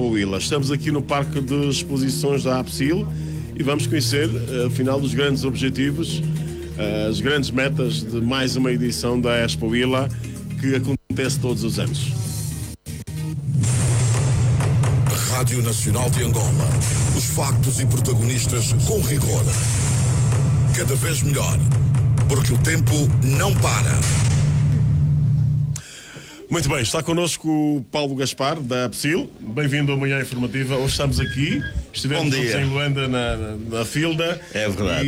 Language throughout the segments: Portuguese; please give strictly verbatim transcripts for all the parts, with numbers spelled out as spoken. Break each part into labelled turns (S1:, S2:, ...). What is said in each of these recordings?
S1: Expo Willa. Estamos aqui no Parque de Exposições da APSIL e vamos conhecer, afinal, os grandes objetivos, as grandes metas de mais uma edição da Expo Willa, que acontece todos os anos.
S2: Rádio Nacional de Angola. Os factos e protagonistas com rigor. Cada vez melhor, porque o tempo não para.
S1: Muito bem, está connosco o Paulo Gaspar, da APSIL. Bem-vindo à Manhã Informativa. Hoje estamos aqui, estivemos em Luanda, na, na Filda.
S3: É verdade.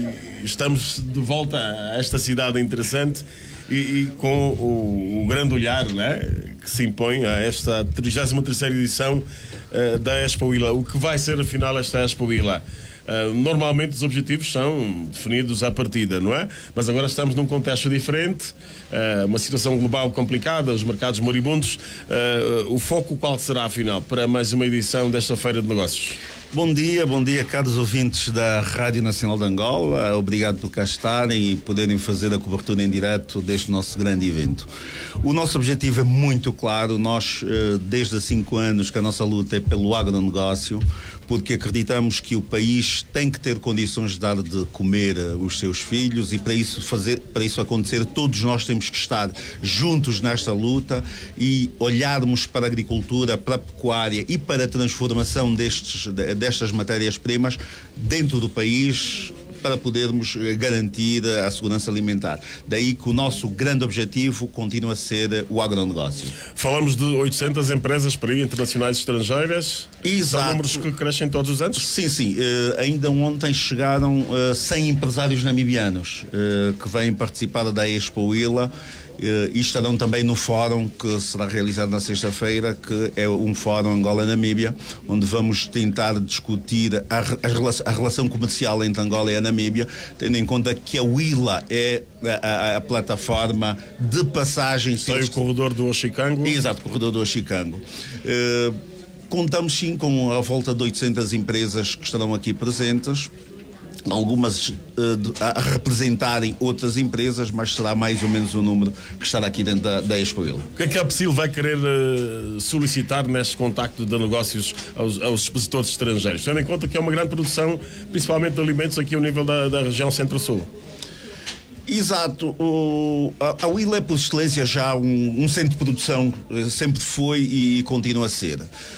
S1: E estamos de volta a esta cidade interessante e, e com o, o grande olhar, né, que se impõe a esta trigésima terceira edição uh, da Expo Willa. O que vai ser, afinal, esta Expo Willa? Uh, normalmente os objetivos são definidos à partida, não é? Mas agora estamos num contexto diferente, uh, uma situação global complicada, os mercados moribundos. Uh, o foco qual será, afinal, para mais uma edição desta Feira de Negócios?
S3: Bom dia, bom dia, caros ouvintes da Rádio Nacional de Angola. Obrigado por cá estarem e poderem fazer a cobertura em direto deste nosso grande evento. O nosso objetivo é muito claro. Nós, desde há cinco anos, que a nossa luta é pelo agronegócio, porque acreditamos que o país tem que ter condições de dar de comer os seus filhos e para isso fazer, para isso acontecer, todos nós temos que estar juntos nesta luta e olharmos para a agricultura, para a pecuária e para a transformação destes, destas matérias-primas dentro do país, para podermos garantir a segurança alimentar. Daí que o nosso grande objetivo continua a ser o agronegócio.
S1: Falamos de oitocentas empresas para aí, internacionais e estrangeiras.
S3: Exato.
S1: São números que crescem todos os anos?
S3: Sim, sim. Uh, ainda ontem chegaram uh, cem empresários namibianos uh, que vêm participar da Expo Willa. Uh, e estarão também no fórum que será realizado na sexta-feira, que é um fórum Angola-Namíbia, onde vamos tentar discutir a, a, a relação comercial entre Angola e a Namíbia, tendo em conta que a Willa é a, a, a plataforma de passagem...
S1: Tem o corredor do Oxicango.
S3: Exato, o corredor do Oxicango. Uh, contamos sim com a volta de oitocentas empresas que estarão aqui presentes, algumas uh, a representarem outras empresas, mas será mais ou menos o número que estará aqui dentro da, da Expo Willa.
S1: O que é que a APSIL vai querer uh, solicitar neste contacto de negócios aos, aos expositores estrangeiros, tendo em conta que é uma grande produção, principalmente de alimentos aqui ao nível da, da região Centro-Sul?
S3: Exato. O, a, a Willa é por excelência já um, um centro de produção, sempre foi e continua a ser.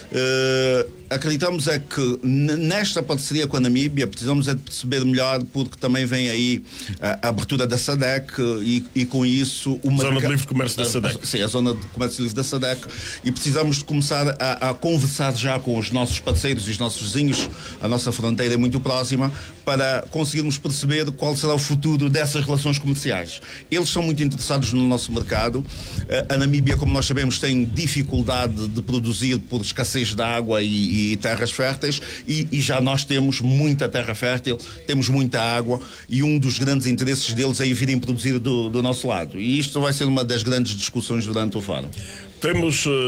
S3: Uh, acreditamos é que nesta parceria com a Namíbia precisamos é de perceber melhor, porque também vem aí a, a abertura da SADEC e, e com isso uma
S1: zona de livre comércio da SADEC.
S3: Sim, a zona de comércio livre da SADEC, e precisamos de começar a, a conversar já com os nossos parceiros e os nossos vizinhos. A nossa fronteira é muito próxima, para conseguirmos perceber qual será o futuro dessas relações comerciais. Eles são muito interessados no nosso mercado. A Namíbia, como nós sabemos, tem dificuldade de produzir por escassez de água e, e terras férteis, e, e já nós temos muita terra fértil, temos muita água, e um dos grandes interesses deles é virem produzir do, do nosso lado. E isto vai ser uma das grandes discussões durante o fórum.
S1: Temos uh,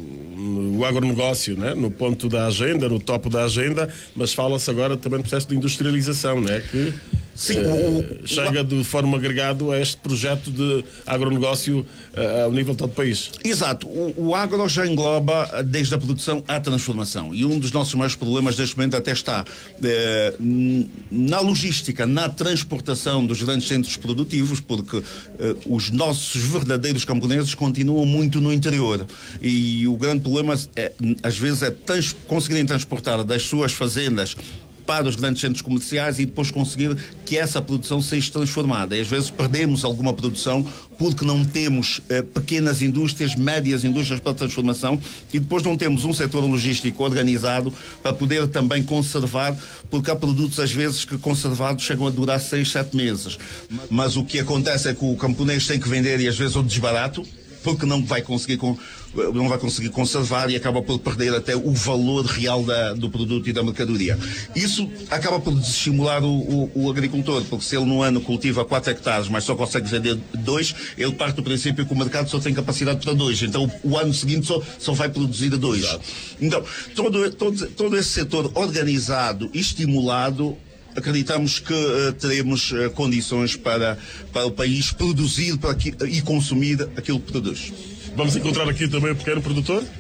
S1: o agronegócio, né, no ponto da agenda, no topo da agenda, mas fala-se agora também do processo de industrialização, né, que
S3: Sim,
S1: uh,
S3: o,
S1: chega de forma agregado a este projeto de agronegócio uh, ao nível de todo o país.
S3: Exato. O, o agro já engloba desde a produção à transformação, e um dos nossos maiores problemas neste momento até está eh, na logística, na transportação dos grandes centros produtivos, porque eh, os nossos verdadeiros camponeses continuam muito no interior, e o grande problema é, às vezes é trans, conseguirem transportar das suas fazendas para os grandes centros comerciais e depois conseguir que essa produção seja transformada. E às vezes perdemos alguma produção porque não temos eh, pequenas indústrias, médias indústrias para transformação, e depois não temos um setor logístico organizado para poder também conservar, porque há produtos às vezes que conservados chegam a durar seis, sete meses. Mas o que acontece é que o camponês tem que vender, e às vezes o desbarato, porque não vai conseguir com, não vai conseguir conservar, e acaba por perder até o valor real da, do produto e da mercadoria. Isso acaba por desestimular o, o, o agricultor, porque se ele no ano cultiva quatro hectares, mas só consegue vender dois, ele parte do princípio que o mercado só tem capacidade para dois, então o, o ano seguinte só, só vai produzir dois. Exato. Então, todo, todo, todo esse setor organizado e estimulado, acreditamos que uh, teremos uh, condições para, para o país produzir para aqui, e consumir aquilo que produz.
S1: Vamos encontrar aqui também o pequeno produtor?